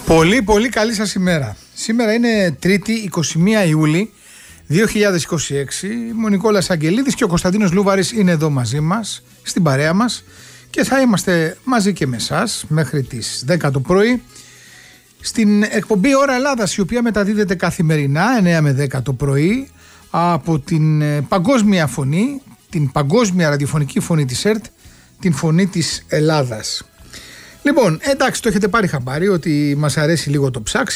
Πολύ πολύ καλή σας ημέρα. Σήμερα είναι Τρίτη 21 Ιούλη 2026. Ο Νικόλας Αγγελίδης και ο Κωνσταντίνος Λούβαρης είναι εδώ μαζί μας, στην παρέα μας, και θα είμαστε μαζί και με εσάς μέχρι τις 10 το πρωί στην εκπομπή Ώρα Ελλάδας, η οποία μεταδίδεται καθημερινά 9 με 10 το πρωί από την παγκόσμια φωνή, την παγκόσμια ραδιοφωνική φωνή της ΕΡΤ, την φωνή της Ελλάδας. Λοιπόν, εντάξει, το έχετε πάρει χαμπάρι ότι μας αρέσει λίγο το ψάξιμο.